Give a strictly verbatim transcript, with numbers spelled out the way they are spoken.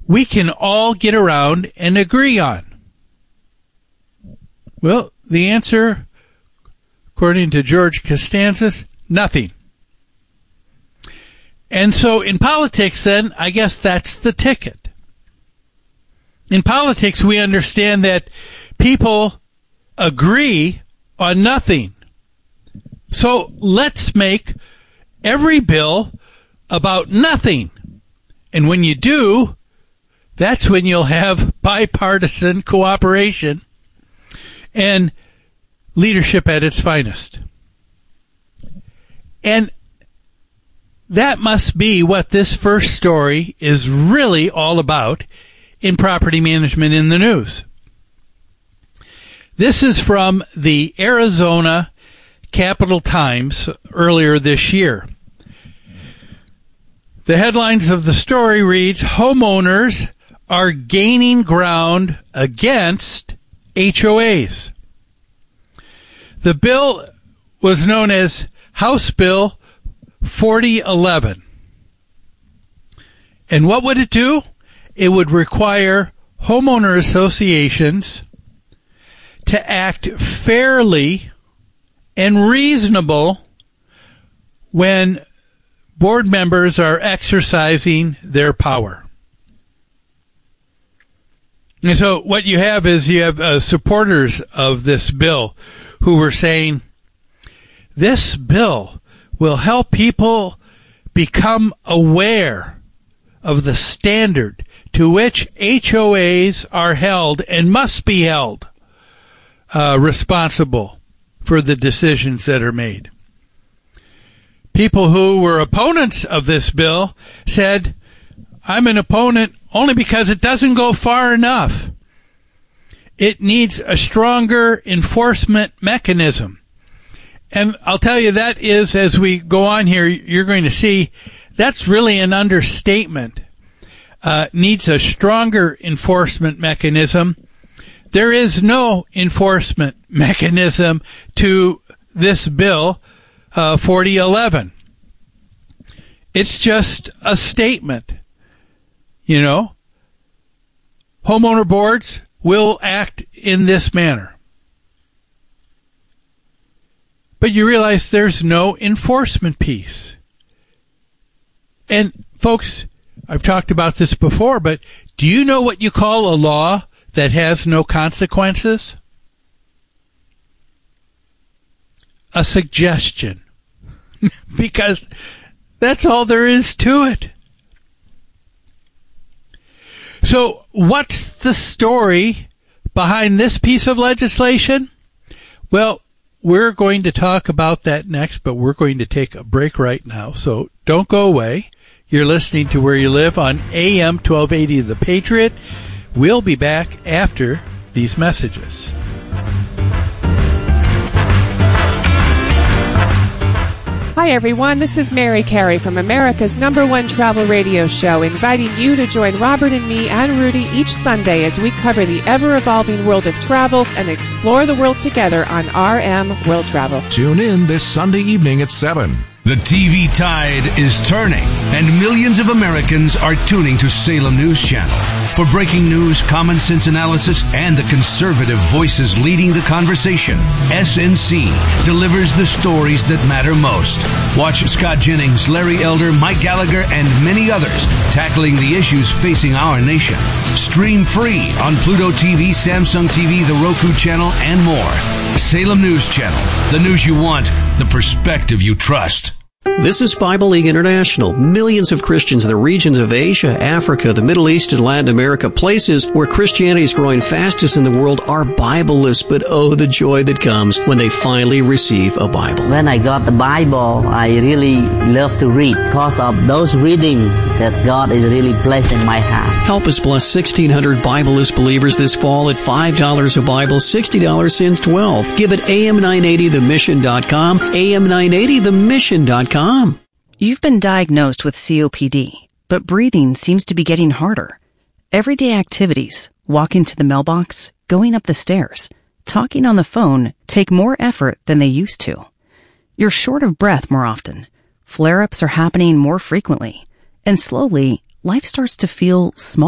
we can all get around and agree on? Well, the answer, according to George Costanzas, nothing. And so in politics, then, I guess that's the ticket. In politics, we understand that people agree on nothing. So let's make every bill about nothing. And when you do, that's when you'll have bipartisan cooperation and leadership at its finest. And that must be what this first story is really all about in Property Management in the News. This is from the Arizona Capital Times earlier this year. The headlines of the story reads, homeowners are gaining ground against H O As. The bill was known as House Bill forty eleven. And what would it do? It would require homeowner associations to act fairly and reasonable when board members are exercising their power. And so what you have is you have uh, supporters of this bill who were saying, this bill will help people become aware of the standard to which H O As are held and must be held uh, responsible for the decisions that are made. People who were opponents of this bill said, I'm an opponent only because it doesn't go far enough. It needs a stronger enforcement mechanism. And I'll tell you, that is, as we go on here, you're going to see, that's really an understatement. Uh, needs a stronger enforcement mechanism. There is no enforcement mechanism to this bill, uh, forty eleven. It's just a statement. You know, homeowner boards will act in this manner. But you realize there's no enforcement piece. And folks, I've talked about this before, but do you know what you call a law that has no consequences? A suggestion. Because that's all there is to it. So what's the story behind this piece of legislation? Well, we're going to talk about that next, but we're going to take a break right now. So don't go away. You're listening to Where You Live on A M twelve eighty The Patriot. We'll be back after these messages. Hi, everyone. This is Mary Carey from America's number one travel radio show, inviting you to join Robert and me and Rudy each Sunday as we cover the ever-evolving world of travel and explore the world together on R M World Travel. Tune in this Sunday evening at seven. The T V tide is turning, and millions of Americans are tuning to Salem News Channel. For breaking news, common sense analysis, and the conservative voices leading the conversation, S N C delivers the stories that matter most. Watch Scott Jennings, Larry Elder, Mike Gallagher, and many others tackling the issues facing our nation. Stream free on Pluto T V, Samsung T V, the Roku channel, and more. Salem News Channel, the news you want, the perspective you trust. This is Bible League International. Millions of Christians in the regions of Asia, Africa, the Middle East, and Latin America, places where Christianity is growing fastest in the world, are Bible-less, but oh, the joy that comes when they finally receive a Bible. When I got the Bible, I really love to read because of those reading that God is really placing in my heart. Help us bless sixteen hundred Bible-less believers this fall at five dollars a Bible, sixty dollars since twelve. Give it A M nine eighty the mission dot com, A M nine eighty the mission dot com. You've been diagnosed with C O P D, but breathing seems to be getting harder. Everyday activities, walking to the mailbox, going up the stairs, talking on the phone take more effort than they used to. You're short of breath more often. Flare-ups are happening more frequently. And slowly, life starts to feel small.